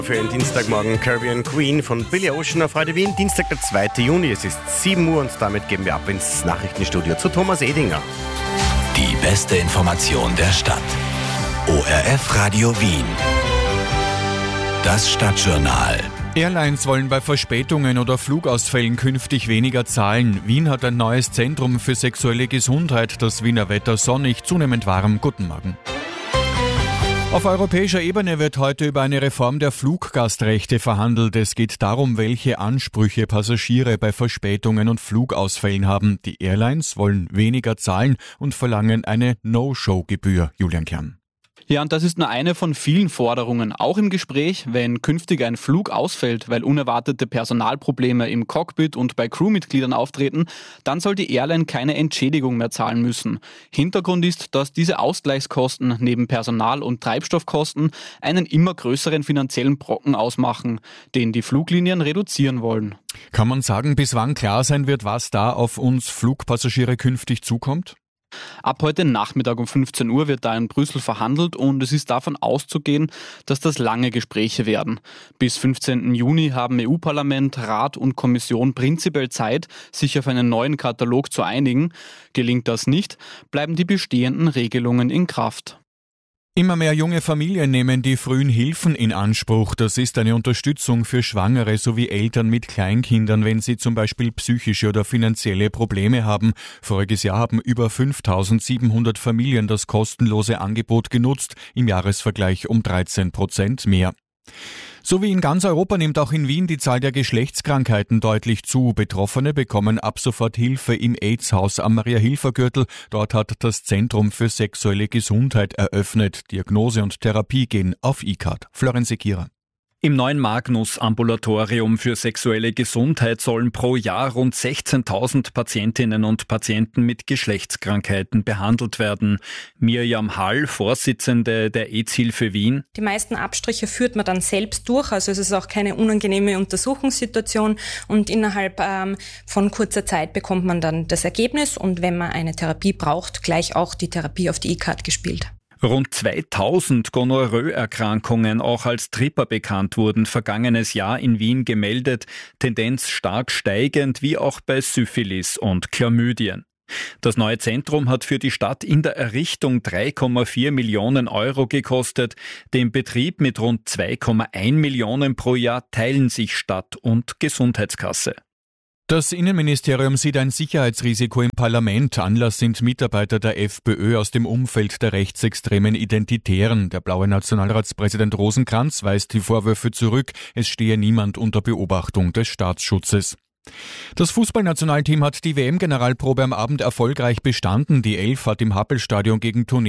Für den Dienstagmorgen Caribbean Queen von Billy Ocean auf Radio Wien, Dienstag der 2. Juni. Es ist 7 Uhr und damit gehen wir ab ins Nachrichtenstudio zu Thomas Edinger. Die beste Information der Stadt. ORF Radio Wien. Das Stadtjournal. Airlines wollen bei Verspätungen oder Flugausfällen künftig weniger zahlen. Wien hat ein neues Zentrum für sexuelle Gesundheit. Das Wiener Wetter sonnig, zunehmend warm. Guten Morgen. Auf europäischer Ebene wird heute über eine Reform der Fluggastrechte verhandelt. Es geht darum, welche Ansprüche Passagiere bei Verspätungen und Flugausfällen haben. Die Airlines wollen weniger zahlen und verlangen eine No-Show-Gebühr. Julian Kern. Ja, und das ist nur eine von vielen Forderungen. Auch im Gespräch, wenn künftig ein Flug ausfällt, weil unerwartete Personalprobleme im Cockpit und bei Crewmitgliedern auftreten, dann soll die Airline keine Entschädigung mehr zahlen müssen. Hintergrund ist, dass diese Ausgleichskosten neben Personal- und Treibstoffkosten einen immer größeren finanziellen Brocken ausmachen, den die Fluglinien reduzieren wollen. Kann man sagen, bis wann klar sein wird, was da auf uns Flugpassagiere künftig zukommt? Ab heute Nachmittag um 15 Uhr wird da in Brüssel verhandelt und es ist davon auszugehen, dass das lange Gespräche werden. Bis 15. Juni haben EU-Parlament, Rat und Kommission prinzipiell Zeit, sich auf einen neuen Katalog zu einigen. Gelingt das nicht, bleiben die bestehenden Regelungen in Kraft. Immer mehr junge Familien nehmen die frühen Hilfen in Anspruch. Das ist eine Unterstützung für Schwangere sowie Eltern mit Kleinkindern, wenn sie zum Beispiel psychische oder finanzielle Probleme haben. Voriges Jahr haben über 5.700 Familien das kostenlose Angebot genutzt, im Jahresvergleich um 13% mehr. So wie in ganz Europa nimmt auch in Wien die Zahl der Geschlechtskrankheiten deutlich zu. Betroffene bekommen ab sofort Hilfe im AIDS-Haus am Maria-Hilfer-Gürtel. Dort hat das Zentrum für sexuelle Gesundheit eröffnet. Diagnose und Therapie gehen auf E-Card. Florian Sekira. Im neuen Magnus-Ambulatorium für sexuelle Gesundheit sollen pro Jahr rund 16.000 Patientinnen und Patienten mit Geschlechtskrankheiten behandelt werden. Mirjam Hall, Vorsitzende der AIDS-Hilfe Wien. Die meisten Abstriche führt man dann selbst durch, also es ist auch keine unangenehme Untersuchungssituation und innerhalb von kurzer Zeit bekommt man dann das Ergebnis und wenn man eine Therapie braucht, gleich auch die Therapie auf die E-Card gespielt. Rund 2000 Gonorrhoe-Erkrankungen, auch als Tripper bekannt, wurden vergangenes Jahr in Wien gemeldet, Tendenz stark steigend, wie auch bei Syphilis und Chlamydien. Das neue Zentrum hat für die Stadt in der Errichtung 3,4 Millionen Euro gekostet. Den Betrieb mit rund 2,1 Millionen pro Jahr teilen sich Stadt und Gesundheitskasse. Das Innenministerium sieht ein Sicherheitsrisiko im Parlament. Anlass sind Mitarbeiter der FPÖ aus dem Umfeld der rechtsextremen Identitären. Der blaue Nationalratspräsident Rosenkranz weist die Vorwürfe zurück. Es stehe niemand unter Beobachtung des Staatsschutzes. Das Fußballnationalteam hat die WM-Generalprobe am Abend erfolgreich bestanden. Die Elf hat im Happelstadion gegen Tunesien